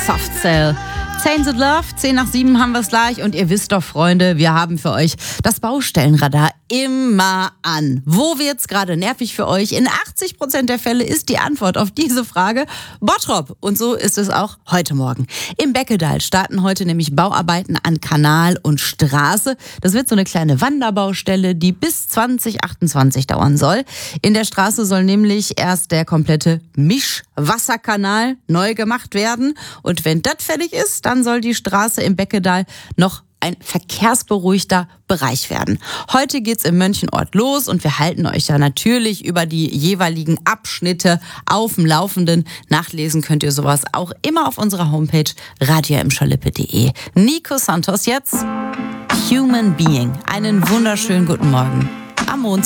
Soft Cell. Tainted Love, 10 nach 7 haben wir es gleich. Und ihr wisst doch, Freunde, wir haben für euch das Baustellenradar immer an. Wo wird's gerade nervig für euch? In 80% der Fälle ist die Antwort auf diese Frage Bottrop. Und so ist es auch heute Morgen. Im Beckedal starten heute nämlich Bauarbeiten an Kanal und Straße. Das wird so eine kleine Wanderbaustelle, die bis 2028 dauern soll. In der Straße soll nämlich erst der komplette Mischwasserkanal neu gemacht werden. Und wenn das fertig ist, dann soll die Straße im Beckedal noch ein verkehrsberuhigter Bereich werden. Heute geht's im Mönchenort los und wir halten euch da natürlich über die jeweiligen Abschnitte auf dem Laufenden. Nachlesen könnt ihr sowas auch immer auf unserer Homepage radioimschalippe.de. Nico Santos jetzt, Human Being. Einen wunderschönen guten Morgen am Montag.